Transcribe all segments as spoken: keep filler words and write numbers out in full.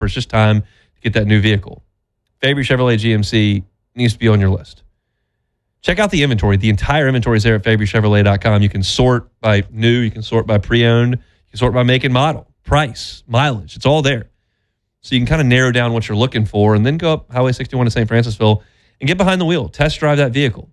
It's just time to get that new vehicle. Fabry Chevrolet G M C needs to be on your list. Check out the inventory. The entire inventory is there at Fabry Chevrolet dot com. You can sort by new. You can sort by pre-owned. You can sort by make and model, price, mileage. It's all there. So you can kind of narrow down what you're looking for and then go up Highway sixty-one to Saint Francisville and get behind the wheel. Test drive that vehicle.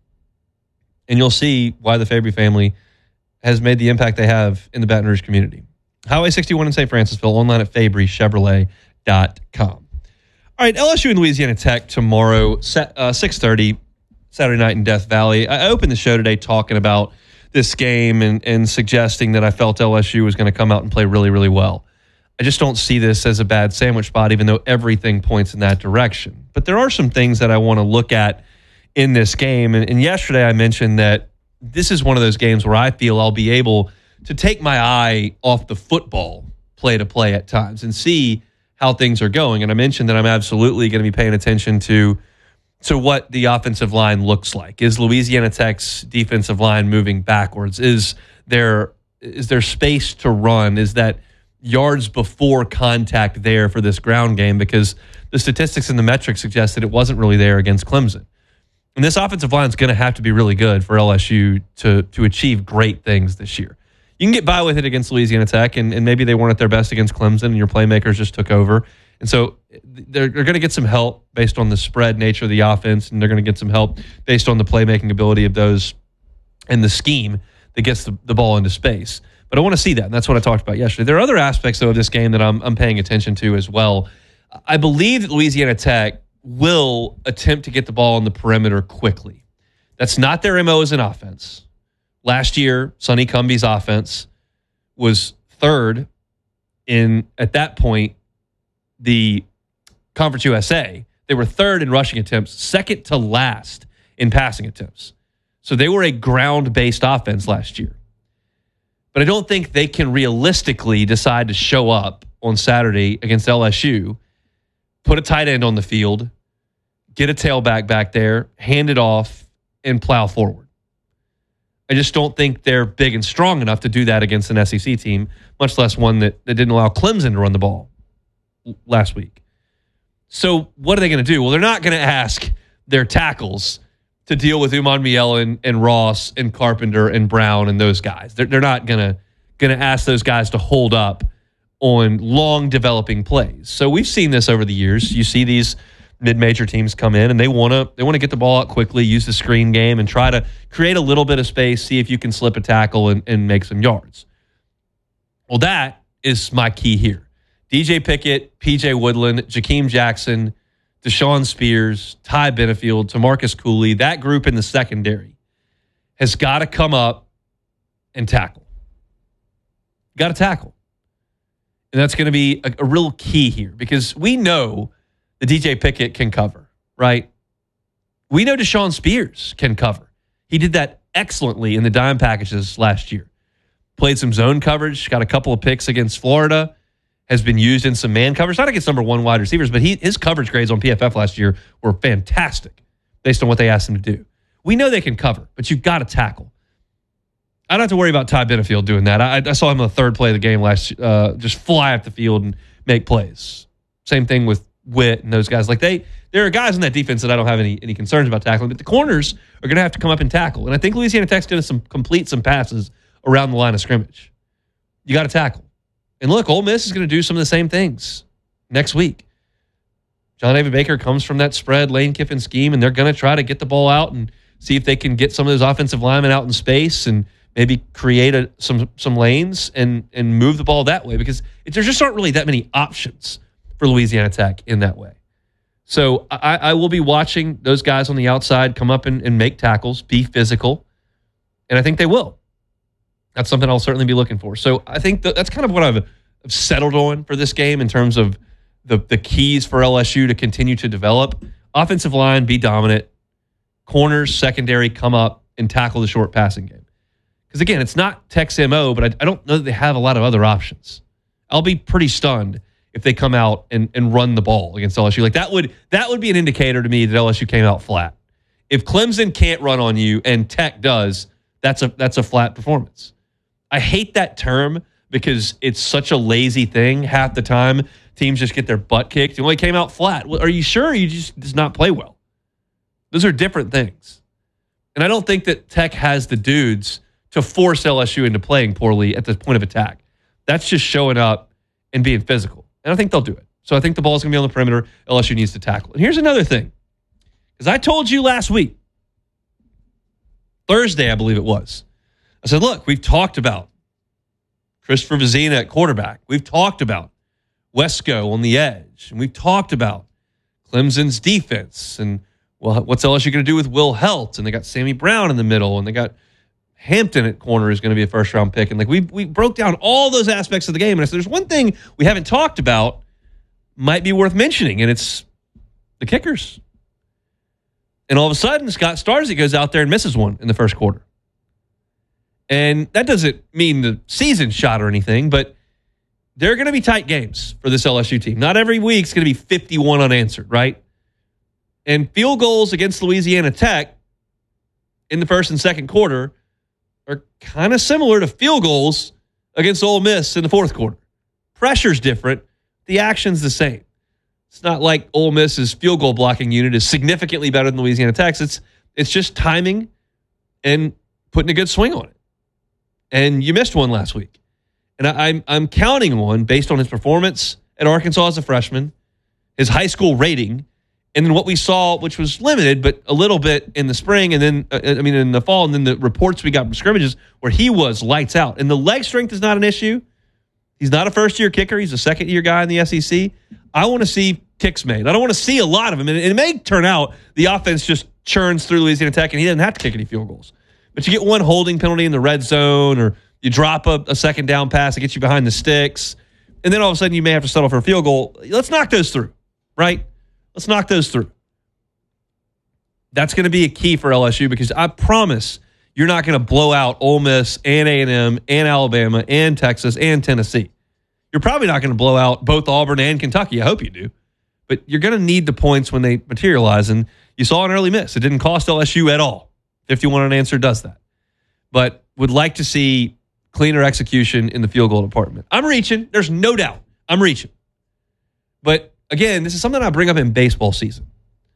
And you'll see why the Fabry family has made the impact they have in the Baton Rouge community. Highway sixty-one in Saint Francisville, online at Fabry Chevrolet dot com. All right, L S U and Louisiana Tech tomorrow, uh, six thirty, Saturday night in Death Valley. I opened the show today talking about this game and, and suggesting that I felt L S U was going to come out and play really, really well. I just don't see this as a bad sandwich spot, even though everything points in that direction. But there are some things that I want to look at in this game. And, and yesterday I mentioned that this is one of those games where I feel I'll be able to take my eye off the football play to play at times and see how things are going. And I mentioned that I'm absolutely going to be paying attention to, to what the offensive line looks like. Is Louisiana Tech's defensive line moving backwards? Is there, is there space to run? Is that yards before contact there for this ground game? Because the statistics and the metrics suggest that it wasn't really there against Clemson. And this offensive line is going to have to be really good for L S U to, to achieve great things this year. You can get by with it against Louisiana Tech, and, and maybe they weren't at their best against Clemson, and your playmakers just took over. And so they're, they're going to get some help based on the spread nature of the offense, and they're going to get some help based on the playmaking ability of those and the scheme that gets the, the ball into space. But I want to see that, and that's what I talked about yesterday. There are other aspects, though, of this game that I'm, I'm paying attention to as well. I believe that Louisiana Tech will attempt to get the ball on the perimeter quickly. That's not their M O as an offense. Last year, Sonny Cumbie's offense was third in, at that point, the Conference U S A. They were third in rushing attempts, second to last in passing attempts. So they were a ground-based offense last year. But I don't think they can realistically decide to show up on Saturday against L S U, put a tight end on the field, get a tailback back there, hand it off, and plow forward. I just don't think they're big and strong enough to do that against an S E C team, much less one that, that didn't allow Clemson to run the ball last week. So what are they going to do? Well, they're not going to ask their tackles to deal with Uman Mielen and Ross and Carpenter and Brown and those guys. They're, they're not going to going to ask those guys to hold up on long developing plays. So we've seen this over the years. You see these mid-major teams come in and they want to they want to get the ball out quickly, use the screen game, and try to create a little bit of space, see if you can slip a tackle and, and make some yards. Well, that is my key here. D J Pickett, P J Woodland, Jakeem Jackson, Deshaun Spears, Ty Benefield, Tamarcus Cooley, that group in the secondary has got to come up and tackle. Got to tackle. And that's going to be a, a real key here because we know the D J Pickett can cover, right? We know Deshaun Spears can cover. He did that excellently in the dime packages last year. Played some zone coverage, got a couple of picks against Florida, has been used in some man coverage, not against number one wide receivers, but he, his coverage grades on P F F last year were fantastic based on what they asked him to do. We know they can cover, but you've got to tackle. I don't have to worry about Ty Benefield doing that. I, I saw him on the third play of the game last uh, just fly up the field and make plays. Same thing with Witt and those guys. Like they, there are guys in that defense that I don't have any, any concerns about tackling, but the corners are going to have to come up and tackle. And I think Louisiana Tech's going to some, complete some passes around the line of scrimmage. You got to tackle. And look, Ole Miss is going to do some of the same things next week. John David Baker comes from that spread Lane Kiffin scheme, and they're going to try to get the ball out and see if they can get some of those offensive linemen out in space and maybe create a, some some lanes and and move the ball that way because it, there just aren't really that many options for Louisiana Tech in that way. So I, I will be watching those guys on the outside come up and, and make tackles, be physical, and I think they will. That's something I'll certainly be looking for. So I think that that's kind of what I've, I've settled on for this game in terms of the, the keys for L S U to continue to develop. Offensive line, be dominant. Corners, secondary, come up and tackle the short passing game. Because, again, it's not Tech's M O, but I, I don't know that they have a lot of other options. I'll be pretty stunned if they come out and, and run the ball against L S U. Like that would that would be an indicator to me that L S U came out flat. If Clemson can't run on you and Tech does, that's a that's a flat performance. I hate that term because it's such a lazy thing half the time teams just get their butt kicked. He only came out flat. Well, are you sure you just does not play well? Those are different things. And I don't think that Tech has the dudes to force L S U into playing poorly at the point of attack. That's just showing up and being physical. And I think they'll do it. So I think the ball's going to be on the perimeter. L S U needs to tackle. And here's another thing. Because I told you last week, Thursday, I believe it was, I said, look, we've talked about Christopher Vizina at quarterback. We've talked about Wesco on the edge. And we've talked about Clemson's defense. And, well, what's L S U going to do with Will Helt? And they got Sammy Brown in the middle. And they got Hampton at corner is going to be a first-round pick. And, like, we we broke down all those aspects of the game. And I said, there's one thing we haven't talked about might be worth mentioning, and it's the kickers. And all of a sudden, Scott Starzy goes out there and misses one in the first quarter. And that doesn't mean the season's shot or anything, but they're going to be tight games for this L S U team. Not every week's going to be fifty-one unanswered, right? And field goals against Louisiana Tech in the first and second quarter are kind of similar to field goals against Ole Miss in the fourth quarter. Pressure's different. The action's the same. It's not like Ole Miss's field goal blocking unit is significantly better than Louisiana Tech's. It's, it's just timing and putting a good swing on it. And you missed one last week. And I, I'm, I'm counting one based on his performance at Arkansas as a freshman, his high school rating, and then what we saw, which was limited, but a little bit in the spring, and then, uh, I mean, in the fall, and then the reports we got from scrimmages where he was lights out. And the leg strength is not an issue. He's not a first-year kicker. He's a second-year guy in the S E C. I want to see kicks made. I don't want to see a lot of them. And it may turn out the offense just churns through Louisiana Tech, and he doesn't have to kick any field goals. But you get one holding penalty in the red zone, or you drop a, a second down pass that gets you behind the sticks, and then all of a sudden you may have to settle for a field goal. Let's knock those through, right? Let's knock those through. That's going to be a key for L S U, because I promise you're not going to blow out Ole Miss and A and M and Alabama and Texas and Tennessee. You're probably not going to blow out both Auburn and Kentucky. I hope you do. But you're going to need the points when they materialize. And you saw an early miss. It didn't cost L S U at all. fifty-one unanswered does that. But would like to see cleaner execution in the field goal department. I'm reaching. There's no doubt. I'm reaching. But again, this is something I bring up in baseball season.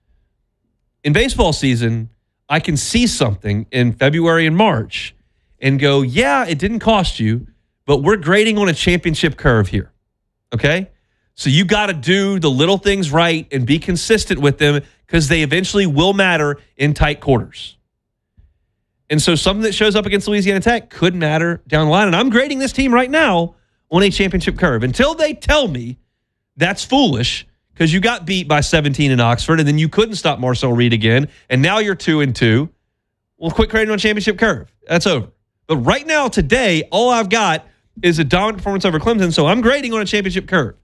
In baseball season, I can see something in February and March and go, yeah, it didn't cost you, but we're grading on a championship curve here. Okay? So you got to do the little things right and be consistent with them, because they eventually will matter in tight quarters. And so something that shows up against Louisiana Tech could matter down the line. And I'm grading this team right now on a championship curve until they tell me that's foolish, because you got beat by seventeen in Oxford, and then you couldn't stop Marcel Reed again, and now you're two and two. Well, quit grading on a championship curve. That's over. But right now, today, all I've got is a dominant performance over Clemson, so I'm grading on a championship curve.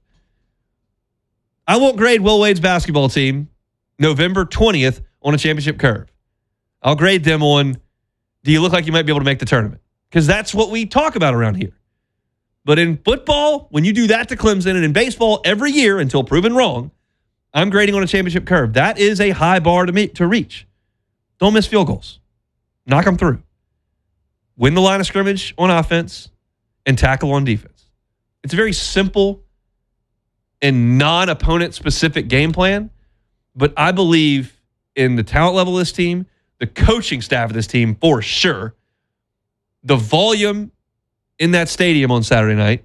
I won't grade Will Wade's basketball team November twentieth on a championship curve. I'll grade them on, do you look like you might be able to make the tournament? Because that's what we talk about around here. But in football, when you do that to Clemson, and in baseball every year until proven wrong, I'm grading on a championship curve. That is a high bar to meet, to reach. Don't miss field goals. Knock them through. Win the line of scrimmage on offense and tackle on defense. It's a very simple and non-opponent specific game plan, but I believe in the talent level of this team, the coaching staff of this team for sure, the volume in that stadium on Saturday night,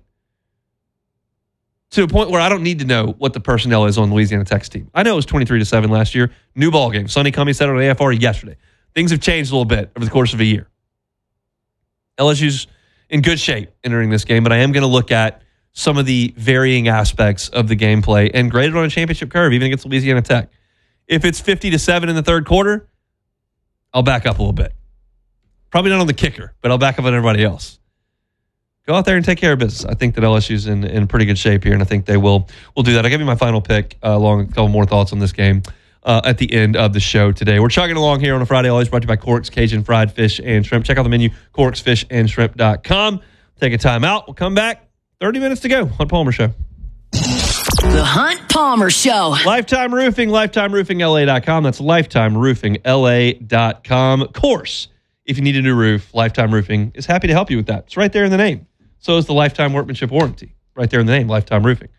to a point where I don't need to know what the personnel is on Louisiana Tech's team. I know it was twenty-three to seven last year. New ball game. Sonny Cummings said it on A F R yesterday. Things have changed a little bit over the course of a year. L S U's in good shape entering this game, but I am going to look at some of the varying aspects of the gameplay and grade it on a championship curve, even against Louisiana Tech. If it's fifty to seven in the third quarter, I'll back up a little bit. Probably not on the kicker, but I'll back up on everybody else. Go out there and take care of business. I think that L S U's in, in pretty good shape here, and I think they will will do that. I'll give you my final pick, uh, along with a couple more thoughts on this game uh, at the end of the show today. We're chugging along here on a Friday, always brought to you by Corks Cajun Fried Fish and Shrimp. Check out the menu, corks fish and shrimp dot com. Take a time out. We'll come back. thirty minutes to go. Hunt Palmer Show. The Hunt Palmer Show. Lifetime Roofing, lifetime roofing L A dot com. That's lifetime roofing L A dot com. Of course, if you need a new roof, Lifetime Roofing is happy to help you with that. It's right there in the name. So is the Lifetime Workmanship Warranty. Right there in the name, Lifetime Roofing.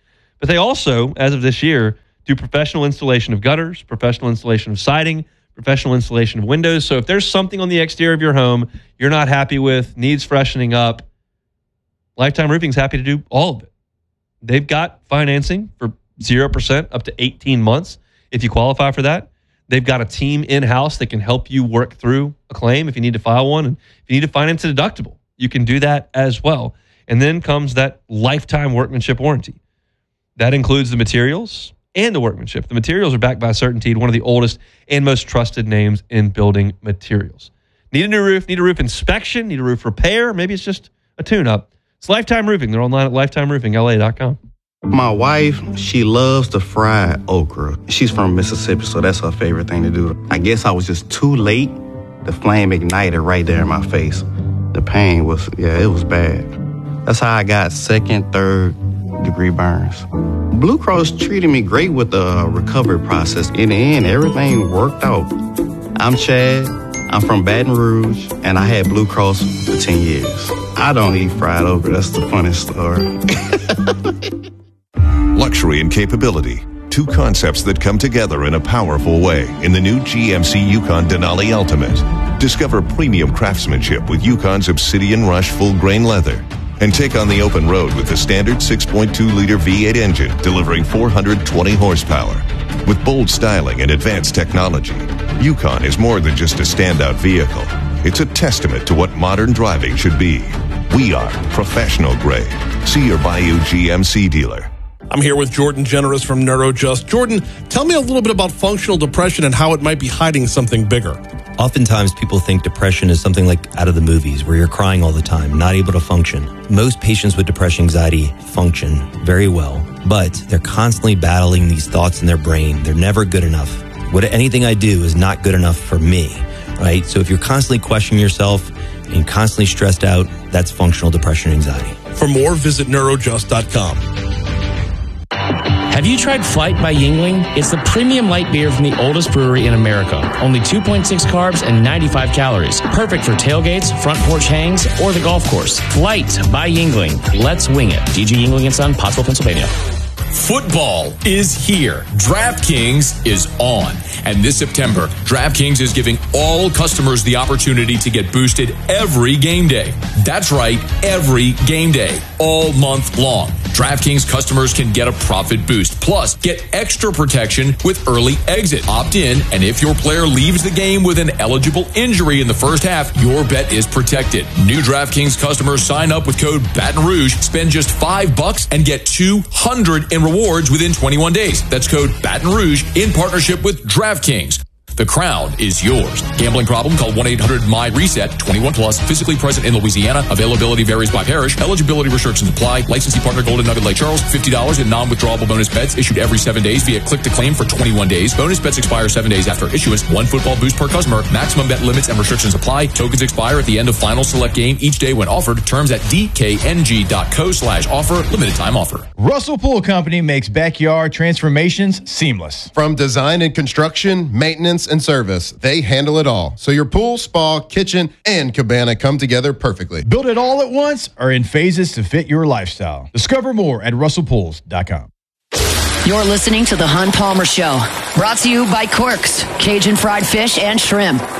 But they also, as of this year, do professional installation of gutters, professional installation of siding, professional installation of windows. So if there's something on the exterior of your home you're not happy with, needs freshening up, Lifetime Roofing is happy to do all of it. They've got financing for zero percent up to eighteen months if you qualify for that. They've got a team in-house that can help you work through a claim if you need to file one. And if you need to finance a deductible, you can do that as well. And then comes that lifetime workmanship warranty. That includes the materials and the workmanship. The materials are backed by CertainTeed, one of the oldest and most trusted names in building materials. Need a new roof? Need a roof inspection? Need a roof repair? Maybe it's just a tune-up. It's Lifetime Roofing. They're online at lifetime roofing L A dot com. My wife, she loves to fry okra. She's from Mississippi, so that's her favorite thing to do. I guess I was just too late. The flame ignited right there in my face. The pain was, yeah, it was bad. That's how I got second, third degree burns. Blue Cross treated me great with the recovery process. In the end, everything worked out. I'm Chad. I'm from Baton Rouge, and I had Blue Cross for ten years. I don't eat fried okra. That's the funniest story. Luxury and capability, two concepts that come together in a powerful way in the new G M C Yukon Denali Ultimate. Discover premium craftsmanship with Yukon's Obsidian Rush full-grain leather. And take on the open road with the standard six point two liter V eight engine delivering four hundred twenty horsepower. With bold styling and advanced technology, Yukon is more than just a standout vehicle. It's a testament to what modern driving should be. We are professional grade. See your Bayou G M C dealer. I'm here with Jordan Generous from NeuroJust. Jordan, tell me a little bit about functional depression and how it might be hiding something bigger. Oftentimes people think depression is something like out of the movies where you're crying all the time, not able to function. Most patients with depression anxiety function very well, but they're constantly battling these thoughts in their brain. They're never good enough. What anything I do is not good enough for me, right? So if you're constantly questioning yourself and constantly stressed out, that's functional depression anxiety. For more, visit neurojust dot com. Have you tried Flight by Yuengling? It's the premium light beer from the oldest brewery in America. Only two point six carbs and ninety-five calories. Perfect for tailgates, front porch hangs, or the golf course. Flight by Yuengling. Let's wing it. D G Yuengling and Son, Pottsville, Pennsylvania. Football is here. DraftKings is on. And this September, DraftKings is giving all customers the opportunity to get boosted every game day. That's right, every game day, all month long. DraftKings customers can get a profit boost, plus get extra protection with early exit. Opt in, and if your player leaves the game with an eligible injury in the first half, your bet is protected. New DraftKings customers sign up with code Baton Rouge, spend just five bucks, and get two hundred in rewards within twenty-one days. That's code Baton Rouge in partnership with DraftKings. The crown is yours. Gambling problem? Call one eight hundred M Y reset. twenty-one plus. Physically present in Louisiana. Availability varies by parish. Eligibility restrictions apply. Licensee partner Golden Nugget Lake Charles. fifty dollars in non-withdrawable bonus bets issued every seven days via click to claim for twenty-one days. Bonus bets expire seven days after issuance. One football boost per customer. Maximum bet limits and restrictions apply. Tokens expire at the end of final select game each day when offered. Terms at d k n g dot co slash offer. Limited time offer. Russell Pool Company makes backyard transformations seamless. From design and construction, maintenance, and service, they handle it all. So your pool, spa, kitchen, and cabana come together perfectly. Build it all at once or in phases to fit your lifestyle. Discover more at russell pools dot com. You're listening to The Hunt Palmer Show, brought to you by Quirks, Cajun fried fish and shrimp.